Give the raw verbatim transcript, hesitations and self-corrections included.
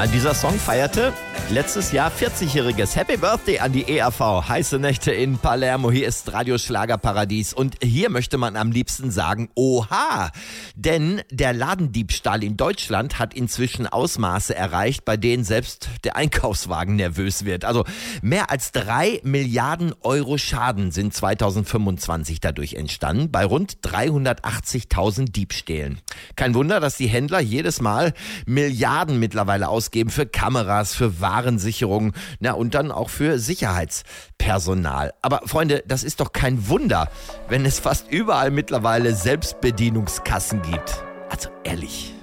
Ja, dieser Song feierte letztes Jahr vierzigjähriges Happy Birthday an die E R V. Heiße Nächte in Palermo. Hier ist Radio Schlagerparadies. Und hier möchte man am liebsten sagen, oha! Denn der Ladendiebstahl in Deutschland hat inzwischen Ausmaße erreicht, bei denen selbst der Einkaufswagen nervös wird. Also mehr als drei Milliarden Euro Schaden sind zweitausendfünfundzwanzig dadurch entstanden, bei rund dreihundertachtzigtausend Diebstählen. Kein Wunder, dass die Händler jedes Mal Milliarden mittlerweile ausgeben für Kameras, für Warensicherung, na und dann auch für Sicherheitspersonal. Aber Freunde, das ist doch kein Wunder, wenn es fast überall mittlerweile Selbstbedienungskassen gibt. Also ehrlich.